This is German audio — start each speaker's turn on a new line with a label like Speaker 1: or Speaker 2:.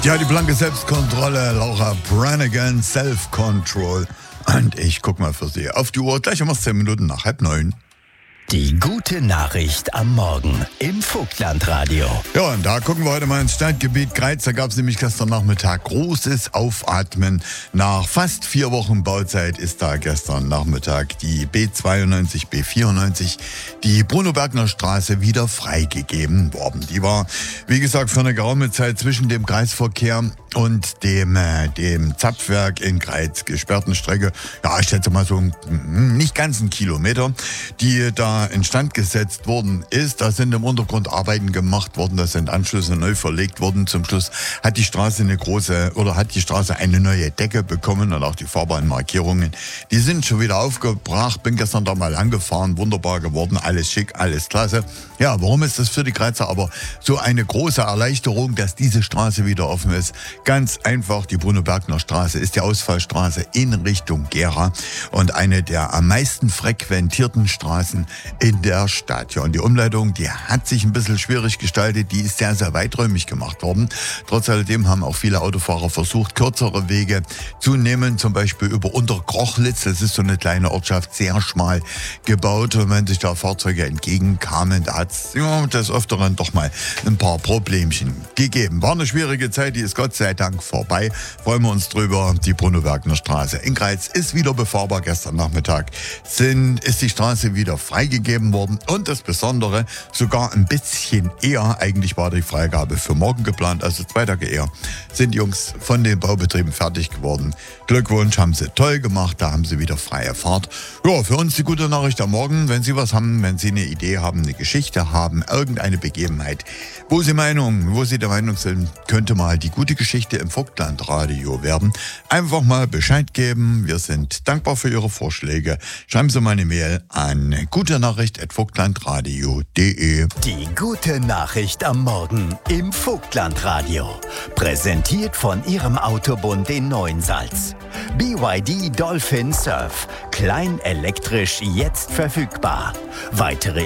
Speaker 1: Ja, die blanke Selbstkontrolle, Laura Branigan, Self-Control. Und ich guck mal für Sie auf die Uhr, gleich um 10 Minuten nach 8:30.
Speaker 2: Die gute Nachricht am Morgen im Vogtlandradio.
Speaker 1: Ja, und da gucken wir heute mal ins Stadtgebiet Greiz. Da gab es nämlich gestern Nachmittag großes Aufatmen. Nach fast 4 Wochen Bauzeit ist da gestern Nachmittag die B92, B94, die Bruno-Bergner Straße wieder freigegeben worden. Die war, wie gesagt, für eine geraume Zeit zwischen dem Kreisverkehr und dem Zapfwerk in Greiz gesperrten Strecke. Ja, ich schätze mal so nicht ganz einen Kilometer, die da instand gesetzt worden ist. Da sind im Untergrund Arbeiten gemacht worden, da sind Anschlüsse neu verlegt worden. Zum Schluss hat die Straße eine neue Decke bekommen und auch die Fahrbahnmarkierungen. Die sind schon wieder aufgebracht. Bin gestern da mal angefahren, wunderbar geworden, alles schick, alles klasse. Ja, warum ist das für die Greizer aber so eine große Erleichterung, dass diese Straße wieder offen ist? Ganz einfach, die Bruno-Bergner Straße ist die Ausfallstraße in Richtung Gera und eine der am meisten frequentierten Straßen in der Stadt. Ja, und die Umleitung, die hat sich ein bisschen schwierig gestaltet, die ist sehr, sehr weiträumig gemacht worden. Trotz alledem haben auch viele Autofahrer versucht, kürzere Wege zu nehmen, zum Beispiel über Unterkrochlitz, das ist so eine kleine Ortschaft, sehr schmal gebaut. Und wenn sich da Fahrzeuge entgegenkamen, da hat es des Öfteren doch mal ein paar Problemchen gegeben. War eine schwierige Zeit, die ist Gott sei Dank vorbei. Freuen wir uns drüber. Die Bruno-Bergner Straße in Greiz ist wieder befahrbar. Gestern Nachmittag ist die Straße wieder freigegeben worden. Und das Besondere, sogar ein bisschen eher, eigentlich war die Freigabe für morgen geplant, also 2 Tage eher, sind die Jungs von den Baubetrieben fertig geworden. Glückwunsch, haben sie toll gemacht, da haben sie wieder freie Fahrt. Ja, für uns die gute Nachricht am Morgen, wenn Sie was haben, wenn Sie eine Idee haben, eine Geschichte haben, irgendeine Begebenheit, wo Sie der Meinung sind, könnte mal die gute Geschichte im Vogtlandradio werden, einfach mal Bescheid geben. Wir sind dankbar für Ihre Vorschläge. Schreiben Sie mal eine Mail an gutenachricht@vogtlandradio.de.
Speaker 2: Die gute Nachricht am Morgen im Vogtlandradio. Präsentiert von Ihrem Autobund in Neuensalz. BYD Dolphin Surf. Klein elektrisch jetzt verfügbar. Weitere